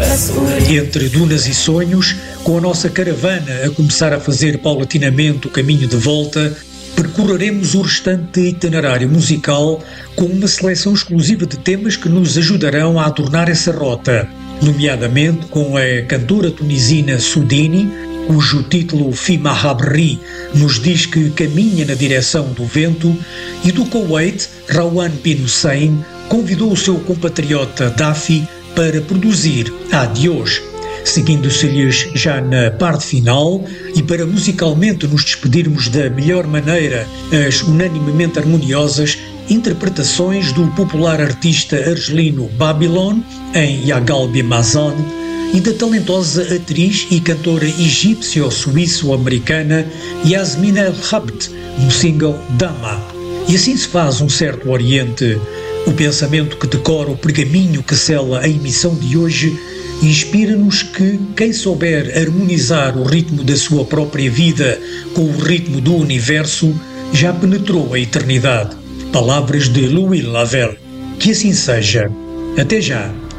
Entre dunas e sonhos, com a nossa caravana a começar a fazer paulatinamente o caminho de volta, percorreremos o restante itinerário musical com uma seleção exclusiva de temas que nos ajudarão a adornar essa rota, nomeadamente com a cantora tunisina Soudini, cujo título Fima Habri nos diz que caminha na direção do vento, e do Kuwait, Rawan bin Hussein convidou o seu compatriota Dafi para produzir Adiós, seguindo-se-lhes já na parte final, e para musicalmente nos despedirmos da melhor maneira, as unanimemente harmoniosas interpretações do popular artista argelino Babylon em Yagalbi Mazan e da talentosa atriz e cantora egípcio-suíço-americana Yasmina El Habd no single Dama. E assim se faz um certo Oriente. O pensamento que decora o pergaminho que sela a emissão de hoje inspira-nos que quem souber harmonizar o ritmo da sua própria vida com o ritmo do universo já penetrou a eternidade. Palavras de Louis Lavelle. Que assim seja. Até já.